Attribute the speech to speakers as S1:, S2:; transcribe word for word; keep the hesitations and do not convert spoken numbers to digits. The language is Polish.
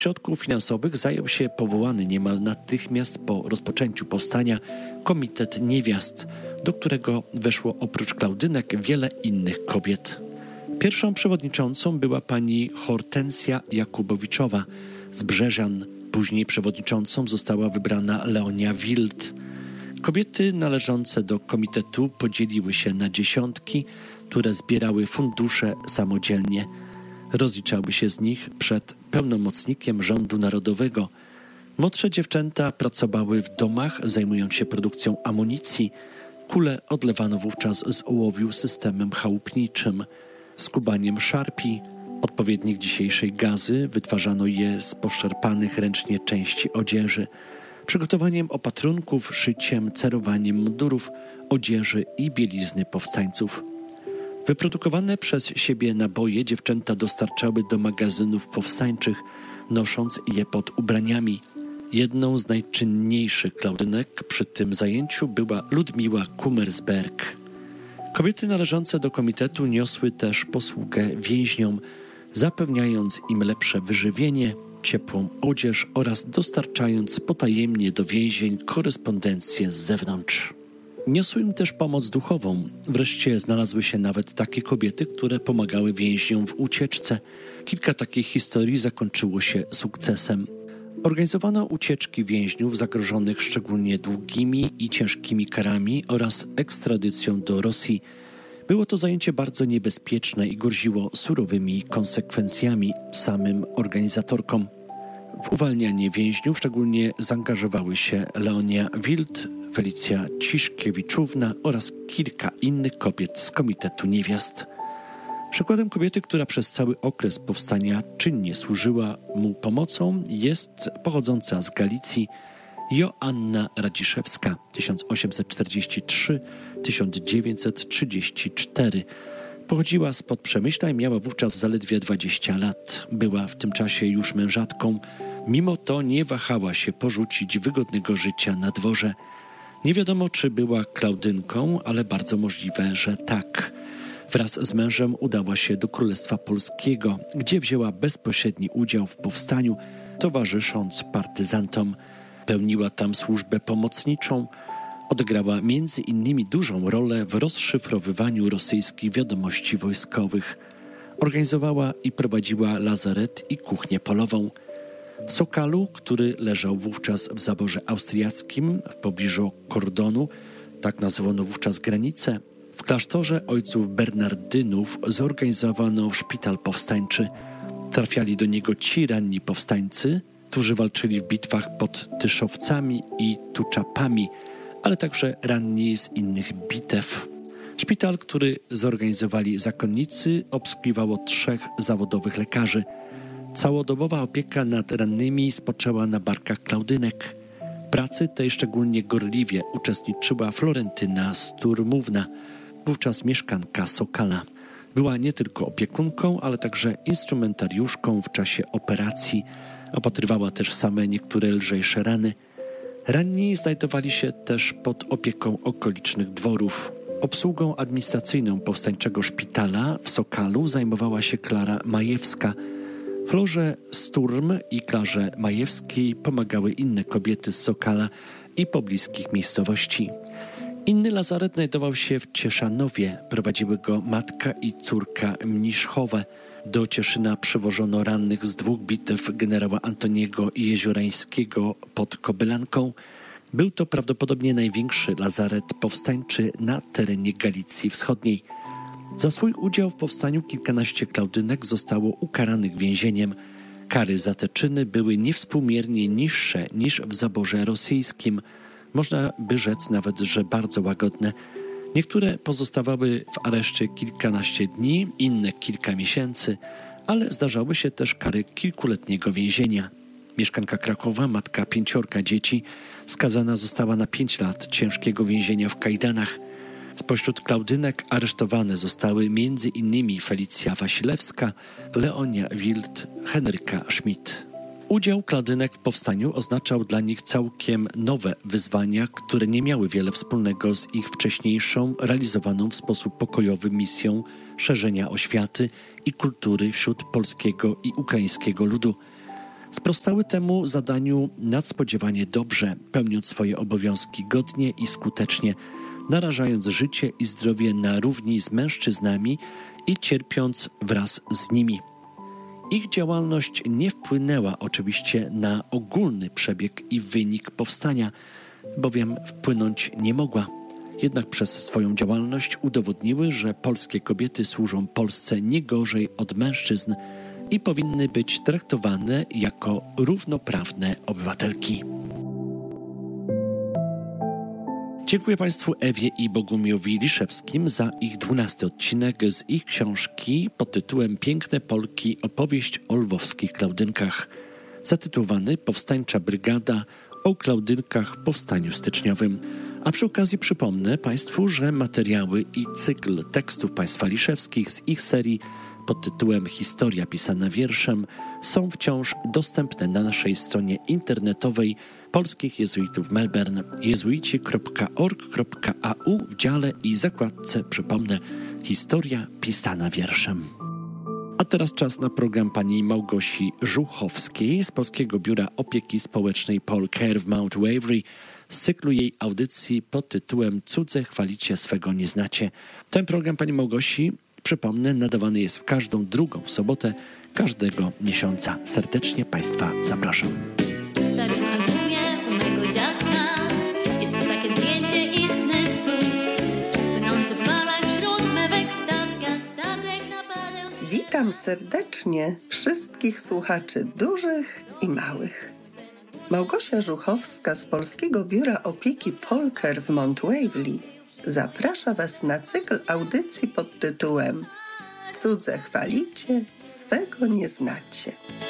S1: Środków finansowych zajął się powołany niemal natychmiast po rozpoczęciu powstania Komitet Niewiast, do którego weszło oprócz Klaudynek wiele innych kobiet. Pierwszą przewodniczącą była pani Hortensja Jakubowiczowa z Brzeżan. Później przewodniczącą została wybrana Leonia Wild. Kobiety należące do komitetu podzieliły się na dziesiątki, które zbierały fundusze samodzielnie. Rozliczały się z nich przed pełnomocnikiem rządu narodowego. Młodsze dziewczęta pracowały w domach, zajmując się produkcją amunicji. Kule odlewano wówczas z ołowiu systemem chałupniczym. Skubaniem szarpi, odpowiednik dzisiejszej gazy, wytwarzano je z poszarpanych ręcznie części odzieży. Przygotowaniem opatrunków, szyciem, cerowaniem mundurów, odzieży i bielizny powstańców. Wyprodukowane przez siebie naboje dziewczęta dostarczały do magazynów powstańczych, nosząc je pod ubraniami. Jedną z najczynniejszych Klaudynek przy tym zajęciu była Ludmiła Kumersberg. Kobiety należące do komitetu niosły też posługę więźniom, zapewniając im lepsze wyżywienie, ciepłą odzież oraz dostarczając potajemnie do więzień korespondencję z zewnątrz. Niosły im też pomoc duchową. Wreszcie znalazły się nawet takie kobiety, które pomagały więźniom w ucieczce. Kilka takich historii zakończyło się sukcesem. Organizowano ucieczki więźniów zagrożonych szczególnie długimi i ciężkimi karami oraz ekstradycją do Rosji. Było to zajęcie bardzo niebezpieczne i groziło surowymi konsekwencjami samym organizatorkom. W uwalnianie więźniów szczególnie zaangażowały się Leonia Wild, Felicja Ciszkiewiczówna oraz kilka innych kobiet z Komitetu Niewiast. Przykładem kobiety, która przez cały okres powstania czynnie służyła mu pomocą, jest pochodząca z Galicji Joanna Radziszewska tysiąc osiemset czterdziesty trzeci do tysiąc dziewięćset trzydziestego czwartego. Pochodziła spod Przemyśla i miała wówczas zaledwie dwadzieścia lat. Była w tym czasie już mężatką. Mimo to nie wahała się porzucić wygodnego życia na dworze. Nie wiadomo, czy była Klaudynką, ale bardzo możliwe, że tak. Wraz z mężem udała się do Królestwa Polskiego, gdzie wzięła bezpośredni udział w powstaniu, towarzysząc partyzantom. Pełniła tam służbę pomocniczą. Odegrała między innymi dużą rolę w rozszyfrowywaniu rosyjskich wiadomości wojskowych. Organizowała i prowadziła lazaret i kuchnię polową. W Sokalu, który leżał wówczas w zaborze austriackim w pobliżu kordonu, tak nazywano wówczas granicę, w klasztorze ojców Bernardynów zorganizowano szpital powstańczy. Trafiali do niego ci ranni powstańcy, którzy walczyli w bitwach pod Tyszowcami i Tuczapami, ale także ranni z innych bitew. Szpital, który zorganizowali zakonnicy, obsługiwało trzech zawodowych lekarzy. Całodobowa opieka nad rannymi spoczęła na barkach Klaudynek. W pracy tej szczególnie gorliwie uczestniczyła Florentyna Sturmówna, wówczas mieszkanka Sokala. Była nie tylko opiekunką, ale także instrumentariuszką w czasie operacji. Opatrywała też same niektóre lżejsze rany. Ranni znajdowali się też pod opieką okolicznych dworów. Obsługą administracyjną powstańczego szpitala w Sokalu zajmowała się Klara Majewska. Florze Sturm i Klarze Majewskiej pomagały inne kobiety z Sokala i pobliskich miejscowości. Inny lazaret znajdował się w Cieszanowie. Prowadziły go matka i córka Mniszchowe. Do Cieszyna przywożono rannych z dwóch bitew generała Antoniego Jeziorańskiego pod Kobylanką. Był to prawdopodobnie największy lazaret powstańczy na terenie Galicji Wschodniej. Za swój udział w powstaniu kilkanaście Klaudynek zostało ukaranych więzieniem. Kary za te czyny były niewspółmiernie niższe niż w zaborze rosyjskim. Można by rzec nawet, że bardzo łagodne. Niektóre pozostawały w areszcie kilkanaście dni, inne kilka miesięcy, ale zdarzały się też kary kilkuletniego więzienia. Mieszkanka Krakowa, matka pięciorga dzieci, skazana została na pięć lat ciężkiego więzienia w kajdanach. Spośród Klaudynek aresztowane zostały między innymi Felicja Wasilewska, Leonia Wild, Henryka Schmidt. Udział Klaudynek w powstaniu oznaczał dla nich całkiem nowe wyzwania, które nie miały wiele wspólnego z ich wcześniejszą, realizowaną w sposób pokojowy misją szerzenia oświaty i kultury wśród polskiego i ukraińskiego ludu. Sprostały temu zadaniu nadspodziewanie dobrze, pełniąc swoje obowiązki godnie i skutecznie, narażając życie i zdrowie na równi z mężczyznami i cierpiąc wraz z nimi. Ich działalność nie wpłynęła oczywiście na ogólny przebieg i wynik powstania, bowiem wpłynąć nie mogła. Jednak przez swoją działalność udowodniły, że polskie kobiety służą Polsce nie gorzej od mężczyzn i powinny być traktowane jako równoprawne obywatelki. Dziękuję Państwu Ewie i Bogumiłowi Liszewskim za ich dwunasty odcinek z ich książki pod tytułem Piękne Polki – opowieść o lwowskich Klaudynkach, zatytułowany Powstańcza Brygada o Klaudynkach w Powstaniu Styczniowym. A przy okazji przypomnę Państwu, że materiały i cykl tekstów państwa Liszewskich z ich serii pod tytułem Historia pisana wierszem są wciąż dostępne na naszej stronie internetowej Polskich Jezuitów Melbourne jezuici kropka org kropka a u w dziale i zakładce, przypomnę, Historia pisana wierszem. A teraz czas na program pani Małgosi Żuchowskiej z Polskiego Biura Opieki Społecznej Paul Care w Mount Waverly z cyklu jej audycji pod tytułem Cudze chwalicie, swego nie znacie. Ten program pani Małgosi, przypomnę, nadawany jest w każdą drugą sobotę każdego miesiąca. Serdecznie Państwa zapraszam.
S2: W starym albumie u mego dziadka jest takie zdjęcie istny cud, płynący w falach wśród mewek statka, statek na parę...
S3: Witam serdecznie wszystkich słuchaczy dużych i małych. Małgosia Żuchowska z Polskiego Biura Opieki Paul Care w Mount Waverly zaprasza Was na cykl audycji pod tytułem Cudze chwalicie, swego nie znacie.